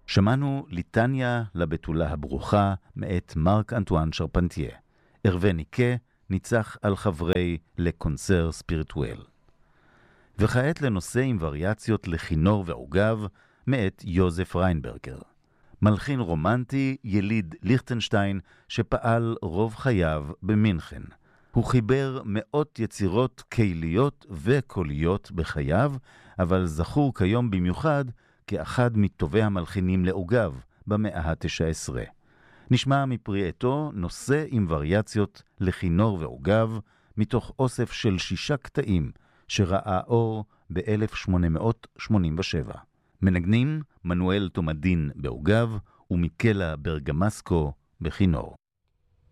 שמענו ליטניה לבתולה הברוכה מאת מרק אנטואן שרפנטייה. הרווה ניקה ניצח על חברי לקונצר ספיריטואל. וכעת לנושא עם וריאציות לכינור ועוגב מאת יוזף ריינברגר. מלחין רומנטי יליד ליכטנשטיין שפעל רוב חייו במינכן. הוא חיבר מאות יצירות קהיליות וקוליות בחייו, אבל זכור כיום במיוחד כאחד מטובי המלחינים לעוגב במאה ה-19. נשמע מפרי עטו נושא עם וריאציות לכינור ועוגב מתוך אוסף של 6 קטעים שראה אור ב-1887. מנגנים מנואל תומדין בעוגב ומיקלה ברגמסקו בכינור.